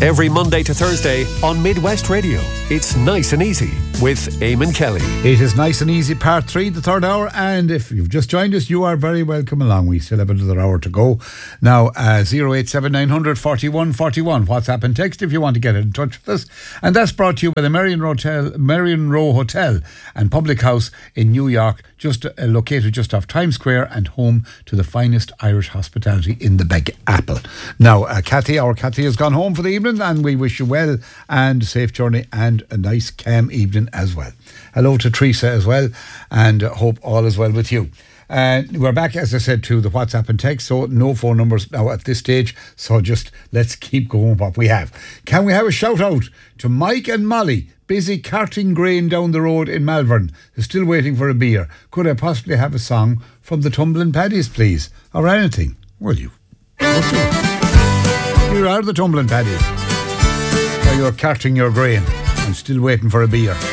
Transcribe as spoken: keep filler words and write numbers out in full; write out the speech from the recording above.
Every Monday to Thursday on Midwest Radio. It's Nice and Easy with Eamon Kelly. It is Nice and Easy part three, the third hour, and if you've just joined us, you are very welcome along. We still have another hour to go. Now, uh, zero eight seven nine hundred forty-one forty-one, WhatsApp and text if you want to get in touch with us. And that's brought to you by the Marion, Hotel, Marion Row Hotel and Public House in New York, just uh, located just off Times Square and home to the finest Irish hospitality in the Big Apple. Now, uh, Kathy, our Kathy has gone home for the evening, and we wish you well and a safe journey and a nice calm evening as well. Hello to Teresa as well, and uh, hope all is well with you. Uh, we're back, as I said, to the WhatsApp and text, so no phone numbers now at this stage, so just let's keep going what we have. Can we have a shout out to Mike and Molly, busy carting grain down the road in Malvern? They're still waiting for a beer. Could I possibly have a song from the Tumbling Paddies, please? Or anything? Will you? You are the Tumbling Paddies. While you're carting your grain, I'm still waiting for a beer.